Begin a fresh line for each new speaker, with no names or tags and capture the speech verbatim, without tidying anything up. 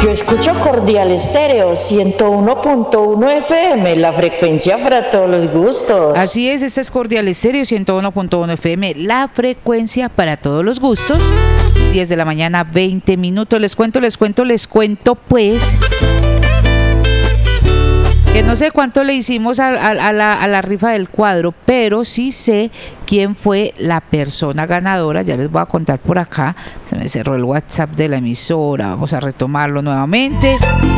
Yo escucho Cordial Estéreo ciento uno punto uno F M, la frecuencia para todos los gustos.
Así es, este es Cordial Estéreo ciento uno punto uno F M, la frecuencia para todos los gustos. diez de la mañana, veinte minutos. Les cuento, les cuento, les cuento pues que no sé cuánto le hicimos a, a, a, la, a la rifa del cuadro, pero sí sé quién fue la persona ganadora. Ya les voy a contar por acá. Se me cerró el WhatsApp de la emisora. Vamos a retomarlo nuevamente.